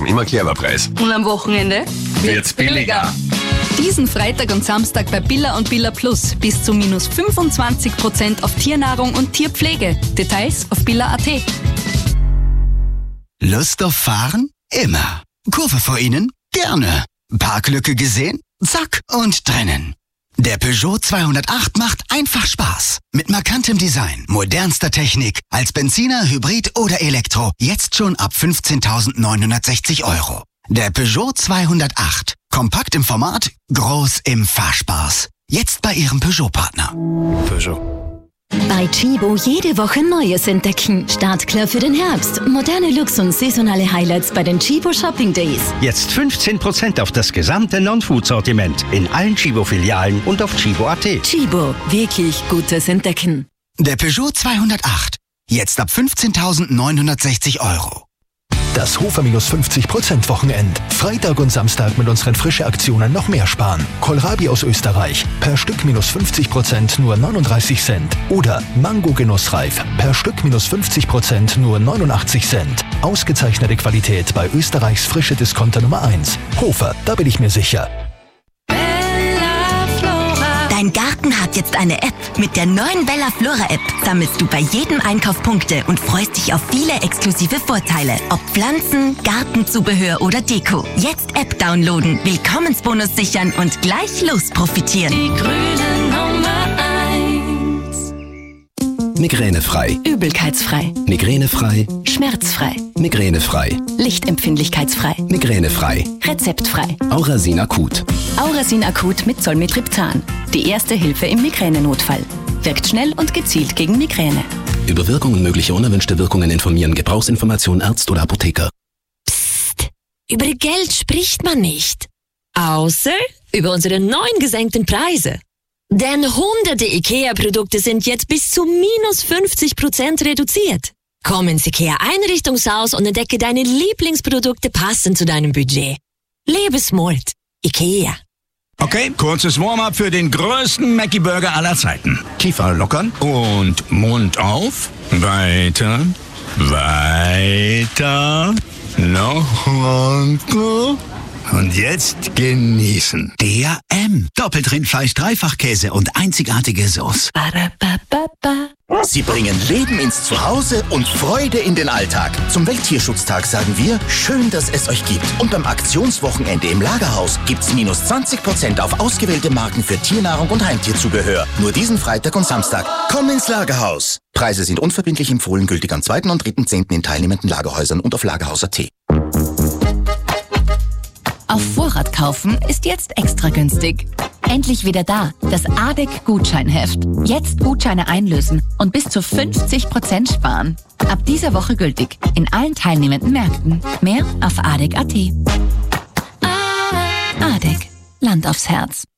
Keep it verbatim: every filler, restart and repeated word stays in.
Immer Cleverpreis. Und am Wochenende Wird's billiger. Diesen Freitag und Samstag bei Billa und Billa Plus bis zu minus fünfundzwanzig Prozent auf Tiernahrung und Tierpflege. Details auf billa punkt at. Lust auf Fahren? Immer. Kurve vor Ihnen? Gerne. Parklücke gesehen? Zack und drinnen. Der Peugeot zweihundertacht macht einfach Spaß. Mit markantem Design, modernster Technik, als Benziner, Hybrid oder Elektro. Jetzt schon ab fünfzehntausendneunhundertsechzig Euro. Der Peugeot zweihundertacht. Kompakt im Format, groß im Fahrspaß. Jetzt bei Ihrem Peugeot-Partner. Peugeot. Bei Chibo jede Woche Neues entdecken. Startklar für den Herbst. Moderne Looks und saisonale Highlights bei den Chibo Shopping Days. Jetzt fünfzehn Prozent auf das gesamte Non-Food-Sortiment in allen Chibo-Filialen und auf chibo punkt at. Chibo, wirklich gutes Entdecken. Der Peugeot zweihundertacht. Jetzt ab fünfzehntausendneunhundertsechzig Euro. Das Hofer minus fünfzig Prozent Wochenend. Freitag und Samstag mit unseren frische Aktionen noch mehr sparen. Kohlrabi aus Österreich. Per Stück minus fünfzig Prozent nur neununddreißig Cent. Oder Mango Genussreif. Per Stück minus fünfzig Prozent nur neunundachtzig Cent. Ausgezeichnete Qualität bei Österreichs frische Discounter Nummer eins. Hofer, da bin ich mir sicher. Dein Garten hat jetzt eine App. Mit der neuen Bella Flora App sammelst du bei jedem Einkauf Punkte und freust dich auf viele exklusive Vorteile. Ob Pflanzen, Gartenzubehör oder Deko. Jetzt App downloaden, Willkommensbonus sichern und gleich los profitieren. Die grüne Nummer eins. Migränefrei. Übelkeitsfrei. Migränefrei. Schmerzfrei. Migränefrei. Lichtempfindlichkeitsfrei. Migränefrei. Rezeptfrei. Aurasin Akut. Aurasin Akut mit Zolmitriptan. Die erste Hilfe im Migränenotfall. Wirkt schnell und gezielt gegen Migräne. Über Wirkung und mögliche unerwünschte Wirkungen informieren. Gebrauchsinformation Arzt oder Apotheker. Psst. Über Geld spricht man nicht. Außer über unsere neuen gesenkten Preise. Denn hunderte IKEA-Produkte sind jetzt bis zu minus fünfzig Prozent reduziert. Komm ins IKEA-Einrichtungshaus und entdecke deine Lieblingsprodukte passend zu deinem Budget. Lebe smart. IKEA. Okay, kurzes Warm-up für den größten Mackie-Burger aller Zeiten. Kiefer lockern und Mund auf. Weiter, weiter, noch weiter. Und jetzt genießen. D A M. Doppeltrindfleisch, Dreifachkäse und einzigartige Sauce. Sie bringen Leben ins Zuhause und Freude in den Alltag. Zum Welttierschutztag sagen wir, schön, dass es euch gibt. Und beim Aktionswochenende im Lagerhaus gibt's minus zwanzig Prozent auf ausgewählte Marken für Tiernahrung und Heimtierzubehör. Nur diesen Freitag und Samstag. Komm ins Lagerhaus. Preise sind unverbindlich empfohlen, gültig am zweiten und dritten zehnten in teilnehmenden Lagerhäusern und auf lagerhaus punkt at. Auf Vorrat kaufen ist jetzt extra günstig. Endlich wieder da, das A D E C-Gutscheinheft. Jetzt Gutscheine einlösen und bis zu fünfzig Prozent sparen. Ab dieser Woche gültig in allen teilnehmenden Märkten. Mehr auf A D E C punkt at. A D E C, Land aufs Herz.